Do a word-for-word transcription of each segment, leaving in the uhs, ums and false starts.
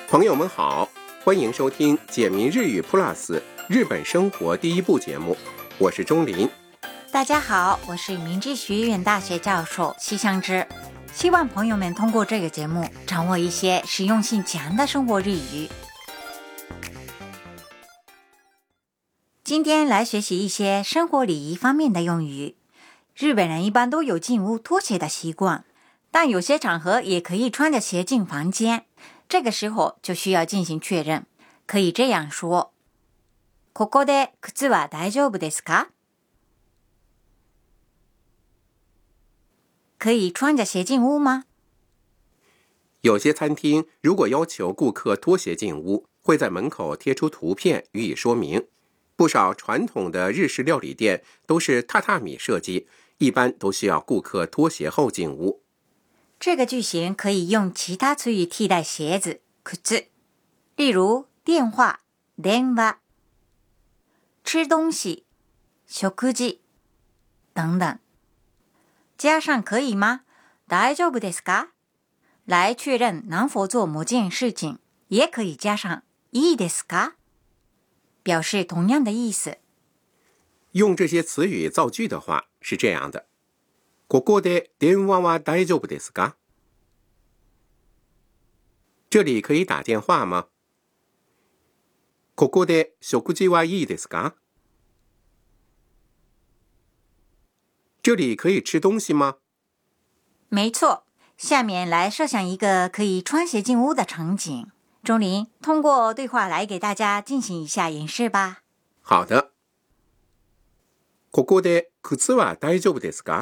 朋友们好，欢迎收听简明日语 Plus 日本生活第一部节目，我是钟林。 大家好，我是明治学院大学教授西香织，希望朋友们通过这个节目掌握一些实用性强的生活日语。今天来学习一些生活礼仪方面的用语。日本人一般都有进屋脱鞋的习惯，但有些场合也可以穿着鞋进房间，这个时候就需要进行确认，可以这样说：ここで靴は大丈夫ですか？可以穿着鞋进屋吗？ 有些餐厅如果要求顾客脱鞋进屋，会在门口贴出图片予以说明。不少传统的日式料理店都是榻榻米设计，一般都需要顾客脱鞋后进屋。 这个句型可以用其他词语替代鞋子靴，例如电话電話、吃东西食事等等。加上可以吗？大丈夫ですか？来确认能否做某件事情，也可以加上いいですか？表示同样的意思。 用这些词语造句的话是这样的：ここで電話は大丈夫ですか？这里可以打电话吗？ここで食事はいいですか？这里可以吃东西吗？ 没错，下面来设想一个可以穿鞋进屋的场景。钟林通过对话来给大家进行一下演示吧。 好的。ここで靴は大丈夫ですか？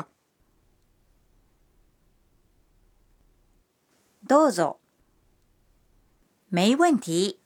どうぞ。没问题。